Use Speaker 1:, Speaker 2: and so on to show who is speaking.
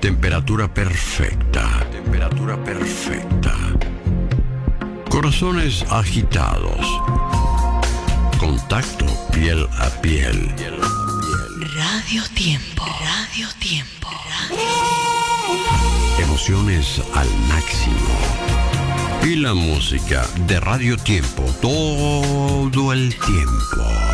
Speaker 1: Temperatura perfecta. Temperatura perfecta. Corazones agitados. Contacto piel a piel.
Speaker 2: Radio Tiempo. Radio Tiempo.
Speaker 1: Emociones al máximo. Y la música de Radio Tiempo todo el tiempo.